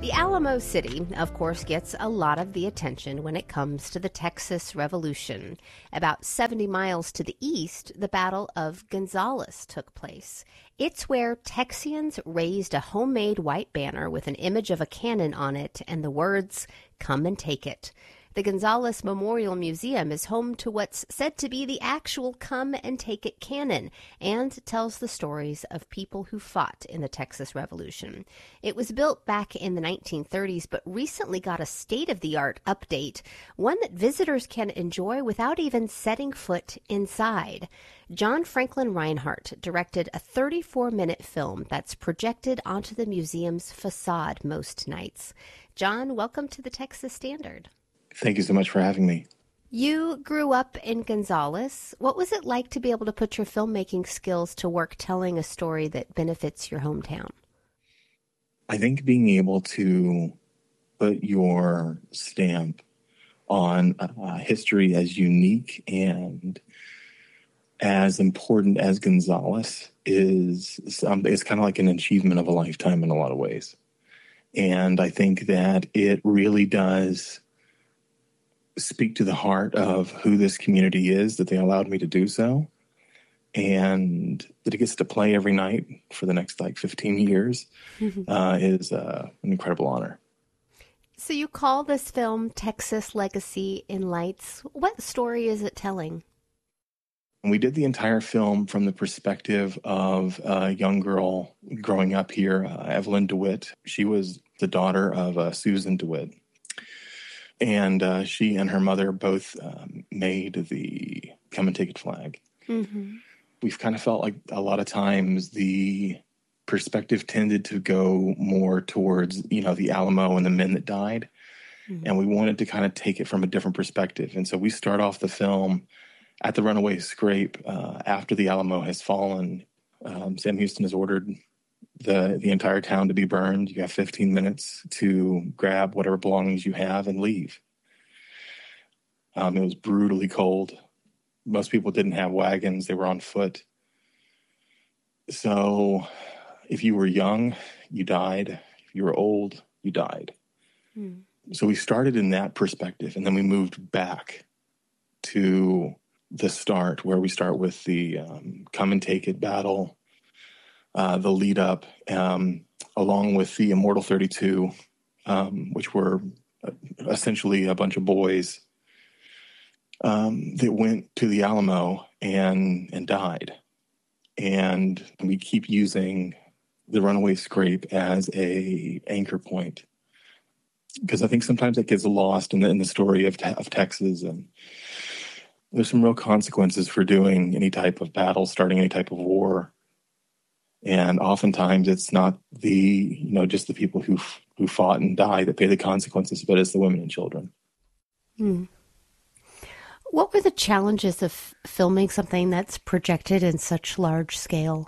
The Alamo City, of course, gets a lot of the attention when it comes to the Texas Revolution. About 70 miles to the east, the Battle of Gonzales took place. It's where Texians raised a homemade white banner with an image of a cannon on it and the words, "Come and take it." The Gonzales Memorial Museum is home to what's said to be the actual Come and Take It cannon and tells the stories of people who fought in the Texas Revolution. It was built back in the 1930s, but recently got a state-of-the-art update, one that visitors can enjoy without even setting foot inside. John Franklin Reinhardt directed a 34-minute film that's projected onto the museum's facade most nights. John, welcome to the Texas Standard. Thank you so much for having me. You grew up in Gonzales. What was it like to be able to put your filmmaking skills to work telling a story that benefits your hometown? I think being able to put your stamp on history as unique and as important as Gonzales is kind of like an achievement of a lifetime in a lot of ways. And I think that it really does speak to the heart of who this community is, that they allowed me to do so, and that it gets to play every night for the next 15 years is an incredible honor. So you call this film Texas Legacy in Lights. What story is it telling? We did the entire film from the perspective of a young girl growing up here, Evelyn DeWitt. She was the daughter of Susan DeWitt. And she and her mother both made the Come and Take It flag. Mm-hmm. We've kind of felt like a lot of times the perspective tended to go more towards, the Alamo and the men that died. Mm-hmm. And we wanted to kind of take it from a different perspective. And so we start off the film at the runaway scrape after the Alamo has fallen. Sam Houston has ordered the entire town to be burned. You have 15 minutes to grab whatever belongings you have and leave. It was brutally cold. Most people didn't have wagons. They were on foot. So if you were young, you died. If you were old, you died. So we started in that perspective, and then we moved back to the start, where we start with the Come and Take It battle, the lead up, along with the Immortal 32, which were essentially a bunch of boys that went to the Alamo and died. And we keep using the runaway scrape as a anchor point, because I think sometimes it gets lost in the story of Texas, and there's some real consequences for doing any type of battle, starting any type of war. And oftentimes it's not just the people who fought and died that pay the consequences, but it's the women and children. What were the challenges of filming something that's projected in such large scale?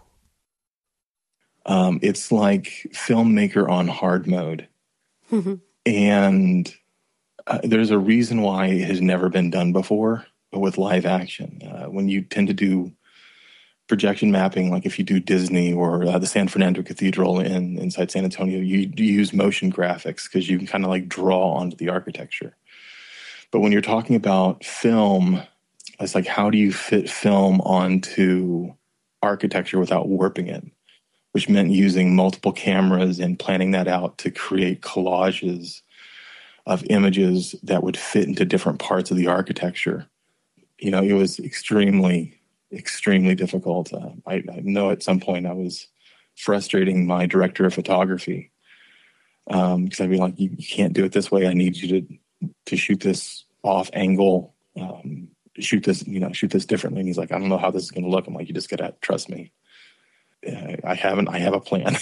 It's like filmmaker on hard mode. And there's a reason why it has never been done before with live action. When you tend to do projection mapping, like if you do Disney or the San Fernando Cathedral inside San Antonio, you use motion graphics because you can kind of draw onto the architecture. But when you're talking about film, it's like, how do you fit film onto architecture without warping it? Which meant using multiple cameras and planning that out to create collages of images that would fit into different parts of the architecture. It was extremely, extremely difficult. I know at some point I was frustrating my director of photography because I'd be like, you can't do it this way. I need you to shoot this off angle, shoot this differently. And he's like, I don't know how this is going to look. I'm like, you just got to trust me. I have a plan.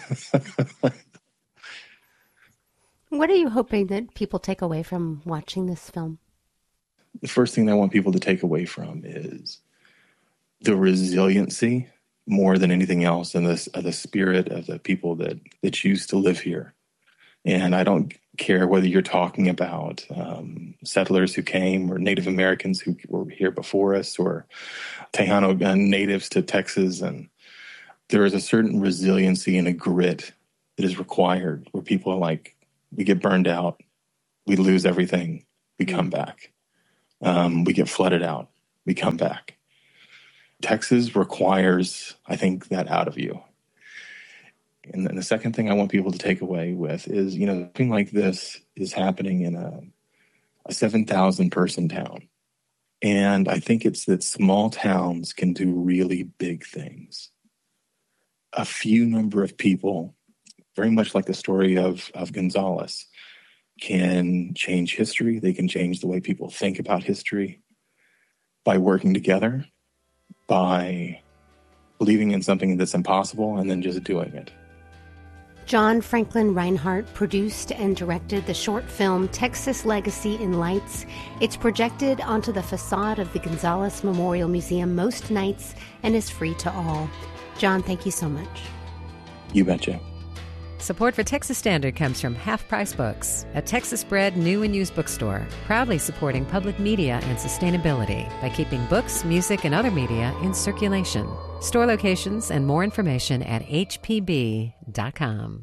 What are you hoping that people take away from watching this film? The first thing I want people to take away from is the resiliency, more than anything else, and the spirit of the people that choose to live here. And I don't care whether you're talking about settlers who came, or Native Americans who were here before us, or Tejano natives to Texas. And there is a certain resiliency and a grit that is required, where people are like, We get burned out. We lose everything. We come back. We get flooded out. We come back. Texas requires, I think, that out of you. And then the second thing I want people to take away with is, something like this is happening in a 7,000 person town. And I think it's that small towns can do really big things. A few number of people, very much like the story of Gonzalez, can change history. They can change the way people think about history by working together, by believing in something that's impossible and then just doing it. John Franklin Reinhardt produced and directed the short film Texas Legacy in Lights. It's projected onto the facade of the Gonzalez Memorial Museum most nights and is free to all. John, thank you so much. You betcha. Support for Texas Standard comes from Half Price Books, a Texas-bred new and used bookstore, proudly supporting public media and sustainability by keeping books, music, and other media in circulation. Store locations and more information at hpb.com.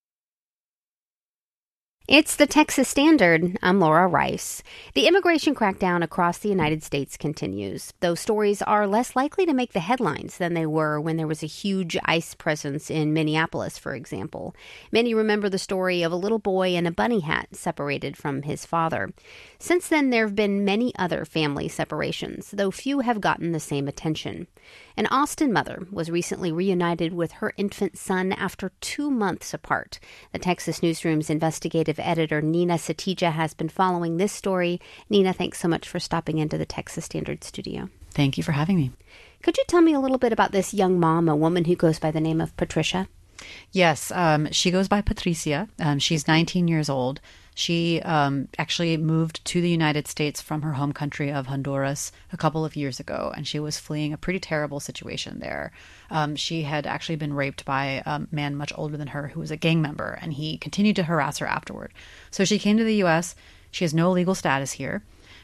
It's the Texas Standard. I'm Laura Rice. The immigration crackdown across the United States continues. Those stories are less likely to make the headlines than they were when there was a huge ICE presence in Minneapolis, for example. Many remember the story of a little boy in a bunny hat separated from his father. Since then, there have been many other family separations, though few have gotten the same attention. An Austin mother was recently reunited with her infant son after 2 months apart. The Texas Newsroom's investigative editor Nina Satija has been following this story. Nina, thanks so much for stopping into the Texas Standard studio. Thank you for having me. Could you tell me a little bit about this young mom, a woman who goes by the name of Patricia? Yes, she goes by Patricia. She's 19 years old. She actually moved to the United States from her home country of Honduras a couple of years ago, and she was fleeing a pretty terrible situation there. She had actually been raped by a man much older than her who was a gang member, and he continued to harass her afterward. So she came to the U.S. She has no legal status here,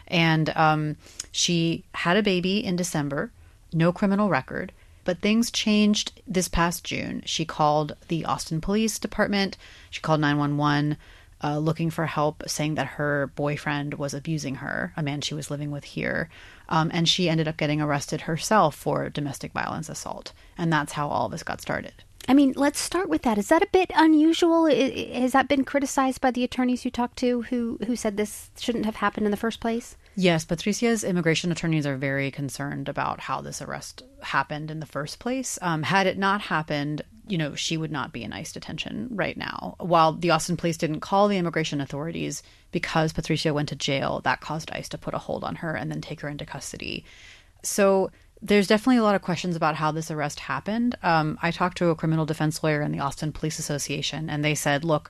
and she had a baby in December, no criminal record. But things changed this past June. She called the Austin Police Department. She called 911 looking for help, saying that her boyfriend was abusing her, a man she was living with here. And she ended up getting arrested herself for domestic violence assault. And that's how all of this got started. I mean, let's start with that. Is that a bit unusual? Has that been criticized by the attorneys you talked to who said this shouldn't have happened in the first place? Yes, Patricia's immigration attorneys are very concerned about how this arrest happened in the first place. Had it not happened, she would not be in ICE detention right now. While the Austin police didn't call the immigration authorities because Patricia went to jail, that caused ICE to put a hold on her and then take her into custody. So there's definitely a lot of questions about how this arrest happened. I talked to a criminal defense lawyer in the Austin Police Association, and they said, look,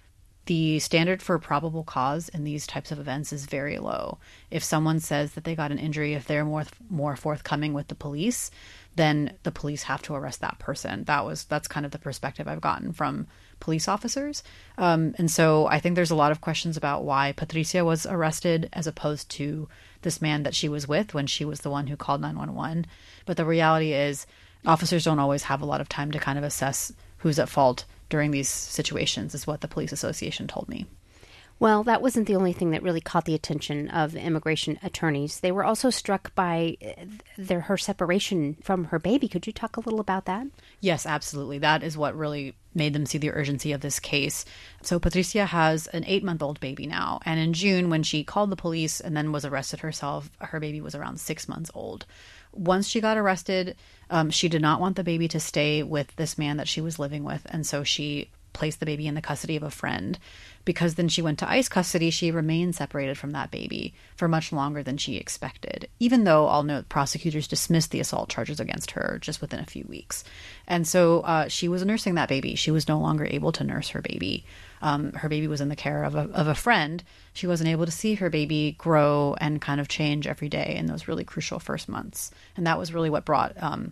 the standard for probable cause in these types of events is very low. If someone says that they got an injury, if they're more forthcoming with the police, then the police have to arrest that person. That's kind of the perspective I've gotten from police officers. And so I think there's a lot of questions about why Patricia was arrested as opposed to this man that she was with when she was the one who called 911. But the reality is officers don't always have a lot of time to kind of assess who's at fault during these situations, is what the police association told me. Well, that wasn't the only thing that really caught the attention of immigration attorneys. They were also struck by her separation from her baby. Could you talk a little about that? Yes, absolutely. That is what really made them see the urgency of this case. So Patricia has an 8-month-old baby now. And in June, when she called the police and then was arrested herself, her baby was around 6 months old. Once she got arrested, she did not want the baby to stay with this man that she was living with. And so she placed the baby in the custody of a friend. Because then she went to ICE custody, she remained separated from that baby for much longer than she expected, even though I'll note prosecutors dismissed the assault charges against her just within a few weeks. And so she was nursing that baby. She was no longer able to nurse her baby. Her baby was in the care of a friend. She wasn't able to see her baby grow and kind of change every day in those really crucial first months. And that was really what brought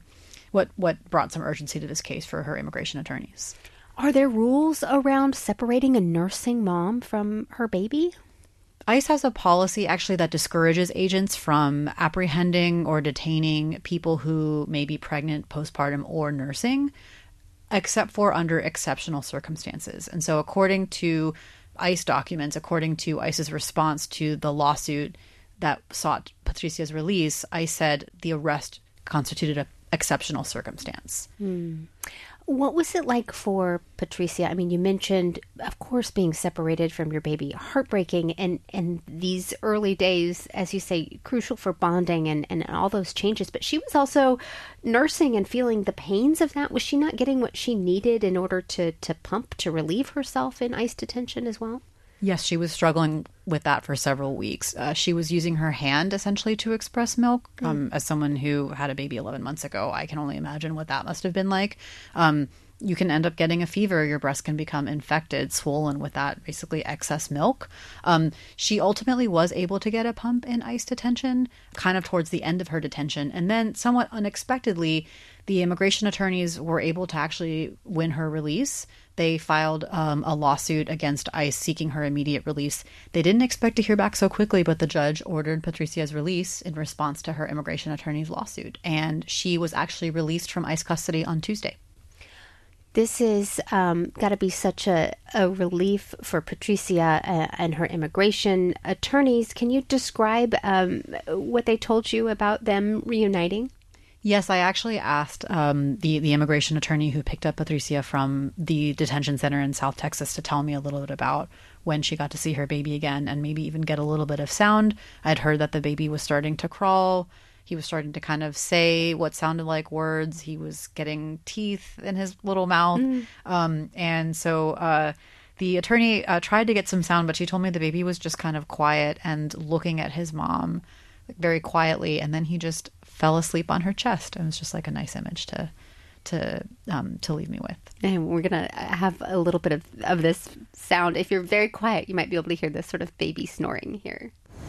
some urgency to this case for her immigration attorneys. Are there rules around separating a nursing mom from her baby? ICE has a policy actually that discourages agents from apprehending or detaining people who may be pregnant, postpartum, or nursing, except for under exceptional circumstances. And so according to ICE documents, according to ICE's response to the lawsuit that sought Patricia's release, ICE said the arrest constituted an exceptional circumstance. What was it like for Patricia? I mean, you mentioned, of course, being separated from your baby, heartbreaking, and these early days, as you say, crucial for bonding and all those changes. But she was also nursing and feeling the pains of that. Was she not getting what she needed in order to pump, to relieve herself in ICE detention as well? Yes, she was struggling with that for several weeks. She was using her hand essentially to express milk. As someone who had a baby 11 months ago, I can only imagine what that must have been like. You can end up getting a fever. Your breast can become infected, swollen with that basically excess milk. She ultimately was able to get a pump in ICE detention, kind of towards the end of her detention. And then somewhat unexpectedly, the immigration attorneys were able to actually win her release. They filed a lawsuit against ICE seeking her immediate release. They didn't expect to hear back so quickly, but the judge ordered Patricia's release in response to her immigration attorney's lawsuit. And she was actually released from ICE custody on Tuesday. This is got to be such a relief for Patricia and her immigration attorneys. Can you describe what they told you about them reuniting? Yes, I actually asked the immigration attorney who picked up Patricia from the detention center in South Texas to tell me a little bit about when she got to see her baby again and maybe even get a little bit of sound. I'd heard that the baby was starting to crawl. He was starting to kind of say what sounded like words. He was getting teeth in his little mouth. And so the attorney tried to get some sound, but she told me the baby was just kind of quiet and looking at his mom very quietly. And then he just fell asleep on her chest. It was just like a nice image to leave me with. And we're going to have a little bit of this sound. If you're very quiet, you might be able to hear this sort of baby snoring here.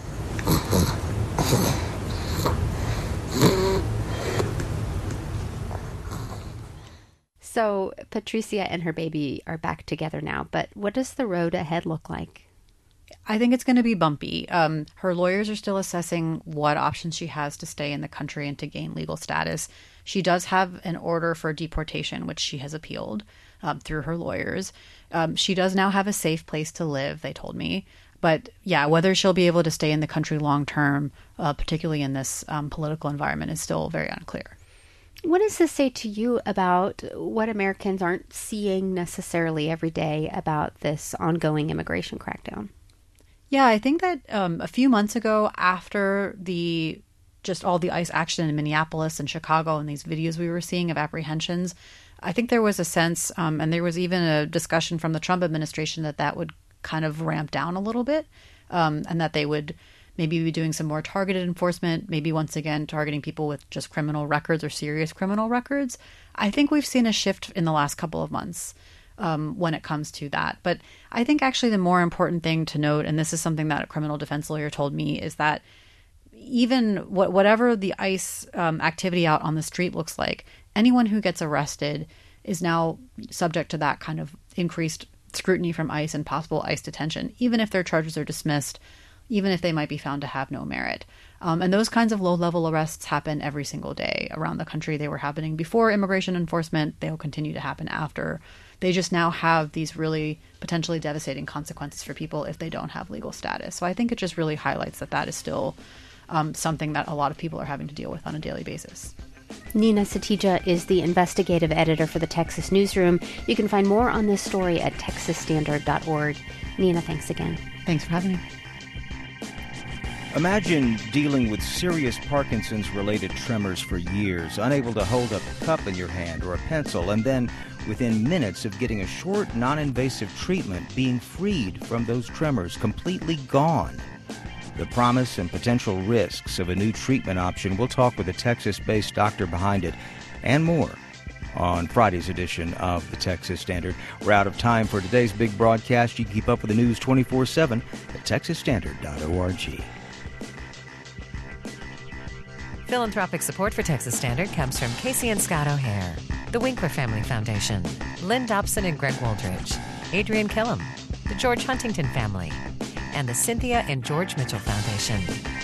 So Patricia and her baby are back together now, but what does the road ahead look like? I think it's going to be bumpy. Her lawyers are still assessing what options she has to stay in the country and to gain legal status. She does have an order for deportation, which she has appealed through her lawyers. She does now have a safe place to live, they told me. But yeah, whether she'll be able to stay in the country long term, particularly in this political environment, is still very unclear. What does this say to you about what Americans aren't seeing necessarily every day about this ongoing immigration crackdown? Yeah, I think that a few months ago, after all the ICE action in Minneapolis and Chicago and these videos we were seeing of apprehensions, I think there was a sense, and there was even a discussion from the Trump administration that would kind of ramp down a little bit, and that they would maybe be doing some more targeted enforcement, maybe once again targeting people with just criminal records or serious criminal records. I think we've seen a shift in the last couple of months when it comes to that. But I think actually the more important thing to note, and this is something that a criminal defense lawyer told me, is that even whatever the ICE activity out on the street looks like, anyone who gets arrested is now subject to that kind of increased scrutiny from ICE and possible ICE detention, even if their charges are dismissed, even if they might be found to have no merit. And those kinds of low-level arrests happen every single day around the country. They were happening before immigration enforcement. They'll continue to happen after. They just now have these really potentially devastating consequences for people if they don't have legal status. So I think it just really highlights that is still something that a lot of people are having to deal with on a daily basis. Nina Satija is the investigative editor for the Texas Newsroom. You can find more on this story at texasstandard.org. Nina, thanks again. Thanks for having me. Imagine dealing with serious Parkinson's-related tremors for years, unable to hold up a cup in your hand or a pencil, and then, within minutes of getting a short, non-invasive treatment, being freed from those tremors, completely gone. The promise and potential risks of a new treatment option. We'll talk with a Texas-based doctor behind it, and more on Friday's edition of the Texas Standard. We're out of time for today's big broadcast. You can keep up with the news 24/7 at texasstandard.org. Philanthropic support for Texas Standard comes from Casey and Scott O'Hare, the Winkler Family Foundation, Lynn Dobson and Greg Wooldridge, Adrian Killam, the George Huntington Family, and the Cynthia and George Mitchell Foundation.